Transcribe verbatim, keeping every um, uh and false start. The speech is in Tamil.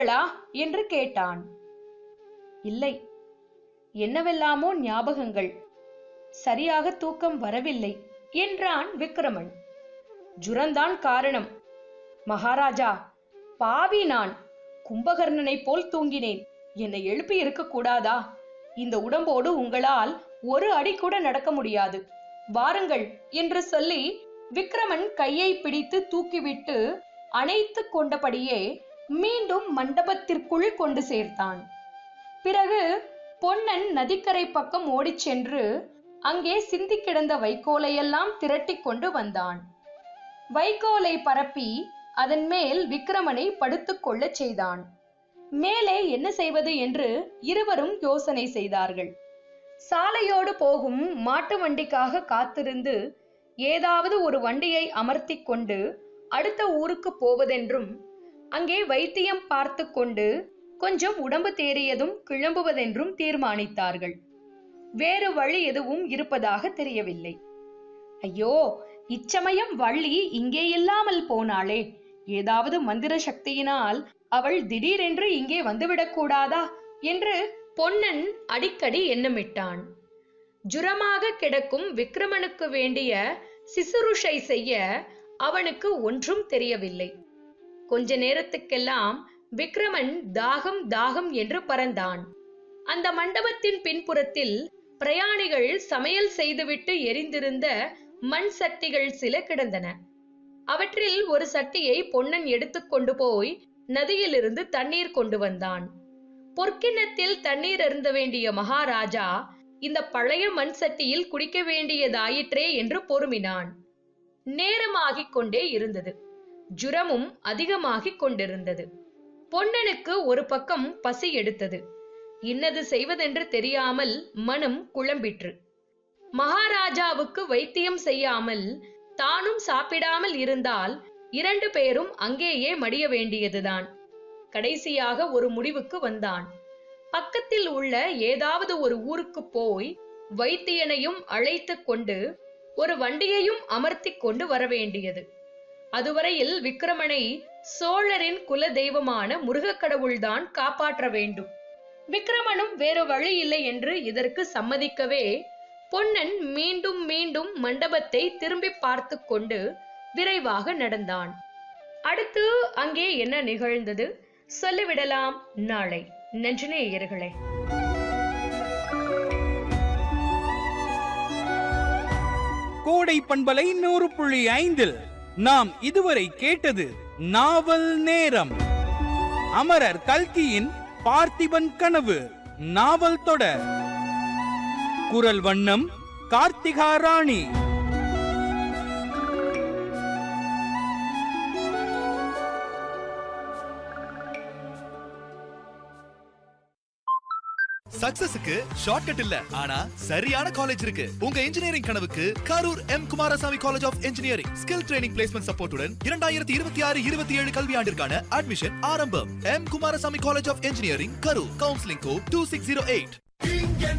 என்று கேட்டான். இல்லை, என்னவெல்லாமோ ஞாபகங்கள், சரியாக தூக்கம் வரவில்லை என்றான் விக்கிரமன். ஜுரந்தான் காரணம். மகாராஜா, பாவி நான், கும்பகர்ணனை போல் தூங்கினேன். என்னை எழுப்பி இருக்க கூடாதா? இந்த உடம்போடு உங்களால் ஒரு அடி கூட நடக்க முடியாது. வாருங்கள் என்று சொல்லி விக்கிரமன் கையை பிடித்து தூக்கிவிட்டு அணைத்து கொண்டபடியே மீண்டும் மண்டபத்திற்குள் கொண்டு சேர்த்தான். பிறகு பொன்னன் நதிக்கரை பக்கம் ஓடிச் சென்று அங்கே சிந்தி கிடந்த வைக்கோலையெல்லாம் திரட்டி கொண்டு வந்தான். வைக்கோலை பரப்பி அதன் மேல் விக்கிரமனை படுத்துக் கொள்ள செய்தான். மேலே என்ன செய்வது என்று இருவரும் யோசனை செய்தார்கள். சாலையோடு போகும் மாட்டு வண்டிக்காக காத்திருந்து ஏதாவது ஒரு வண்டியை அமர்த்தி கொண்டு அடுத்த ஊருக்கு போவதென்றும், அங்கே வைத்தியம் பார்த்து கொண்டு கொஞ்சம் உடம்பு தேறியதும் கிளம்புவதென்றும் தீர்மானித்தார்கள். வேறு வழி எதுவும் இருப்பதாக தெரியவில்லை. ஐயோ, இச்சமயம் வள்ளி இங்கே இல்லாமல் போனாளே, ஏதாவது மந்திர சக்தியினால் அவள் திடீரென்று இங்கே வந்துவிடக் கூடாதா என்று பொன்னன் அடிக்கடி எண்ணமிட்டான். ஜுரமாக கிடக்கும் விக்கிரமனுக்கு வேண்டிய சிசுருஷை செய்ய அவனுக்கு ஒன்றும் தெரியவில்லை. கொஞ்ச நேரத்துக்கெல்லாம் விக்கிரமன் தாகம் தாகம் என்று பறந்தான். அந்த மண்டபத்தின் பின்புறத்தில் பிரயாணிகள் சமையல் செய்துவிட்டு எரிந்திருந்த மண் சட்டிகள் சில கிடந்தன. அவற்றில் ஒரு சட்டியை பொன்னன் எடுத்துக்கொண்டு போய் நதியிலிருந்து தண்ணீர் கொண்டு வந்தான். பொற்கிண்ணத்தில் தண்ணீர் அருந்த வேண்டிய மகாராஜா இந்த பழைய மண் சட்டியில் குடிக்க வேண்டியதாயிற்றே என்று பொறுமினான். நேரமாகிக் கொண்டே இருந்தது. ஜுரமும் அதிகமாகிக் கொண்டிருந்தது. பொன்னனுக்கு ஒரு பக்கம் பசி எடுத்தது. இன்னது செய்வதென்று தெரியாமல் மனம் குழம்பிற்று. மகாராஜாவுக்கு வைத்தியம் செய்யாமல் தானும் சாப்பிடாமல் இருந்தால் இரண்டு பேரும் அங்கேயே மடிய வேண்டியதுதான். கடைசியாக ஒரு முடிவுக்கு வந்தான். பக்கத்தில் உள்ள ஏதாவது ஒரு ஊருக்கு போய் வைத்தியனையும் அழைத்து கொண்டு ஒரு வண்டியையும் அமர்த்தி கொண்டு வர வேண்டியது. அதுவரையில் விக்கிரமனை சோழரின் குல தெய்வமான முருகக் கடவுள்தான் காப்பாற்ற வேண்டும். விக்கிரமனும் வேறு வழி இல்லை என்று இதற்கு சம்மதிக்கவே பொன்னன் மீண்டும் மீண்டும் மண்டபத்தை திரும்பி பார்த்து கொண்டு விரைவாக நடந்தான். அடுத்து அங்கே என்ன நிகழ்ந்தது சொல்லிவிடலாம் நாளை. நன்றி நேயர்களே. கோடை பண்பலை நூறு புள்ளி ஐந்தில் நாம் இதுவரை கேட்டது நாவல் நேரம். அமரர் கல்கியின் பார்த்திபன் கனவு நாவல் தொடர். குரல் வண்ணம் கார்த்திகா ராணி. சக்சஸுக்கு ஷார்ட்கட் இல்ல, ஆனா சரியான காலேஜ் இருக்கு. உங்க இன்ஜினியரிங் கனவுக்கு Karur M Kumaraswamy college of engineering skill training placement சப்போர்ட்டுடன் இரண்டாயிரத்தி இருபத்தி ஆறு இருபத்தி ஏழு கல்வியாண்டிற்கான அட்மிஷன் ஆரம்பம். M Kumaraswamy college of engineering Karur. Counselling code two six zero eight.